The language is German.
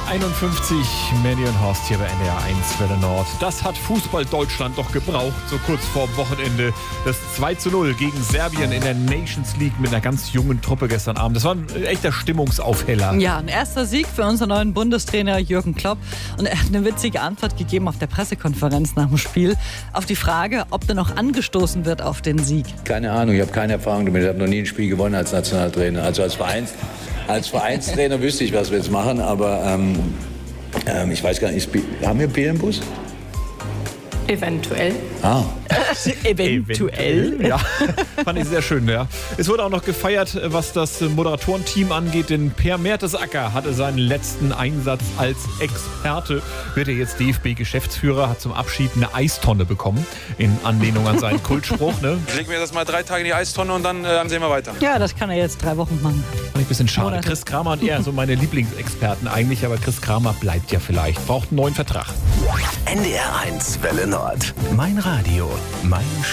51, Manny und Horst hier bei NDR 1 Welle Nord. Das hat Fußball Deutschland doch gebraucht, so kurz vor Wochenende. Das 2:0 gegen Serbien in der Nations League mit einer ganz jungen Truppe gestern Abend. Das war ein echter Stimmungsaufheller. Ja, ein erster Sieg für unseren neuen Bundestrainer Jürgen Klopp. Und er hat eine witzige Antwort gegeben auf der Pressekonferenz nach dem Spiel auf die Frage, ob denn noch angestoßen wird auf den Sieg. Keine Ahnung, ich habe keine Erfahrung damit. Ich habe noch nie ein Spiel gewonnen als Nationaltrainer. Also als Vereinstrainer wüsste ich, was wir jetzt machen, aber ich weiß gar nicht, haben wir Bier im Bus? Eventuell. Eventuell. Ja, fand ich sehr schön, ja. Es wurde auch noch gefeiert, was das Moderatorenteam angeht, denn Per Mertesacker hatte seinen letzten Einsatz als Experte. Wird er jetzt DFB-Geschäftsführer, hat zum Abschied eine Eistonne bekommen, in Anlehnung an seinen Kultspruch. Ne? Legen wir das mal 3 Tage in die Eistonne und dann sehen wir weiter. Ja, das kann er jetzt 3 Wochen machen. Fand ich ein bisschen schade. Monate. Chris Kramer und er, so meine Lieblingsexperten eigentlich, aber Chris Kramer bleibt ja vielleicht, braucht einen neuen Vertrag. NDR 1 Welle Nord. Mein Radio, mein